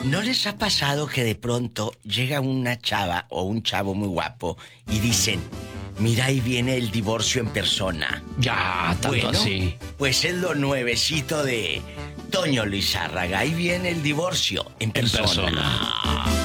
¿No les ha pasado que de pronto llega una chava o un chavo muy guapo y dicen, mira, ahí viene el divorcio en persona? Ya, tanto Bueno, así. pues es lo nuevecito de Toño Lizárraga. Ahí viene el divorcio en persona.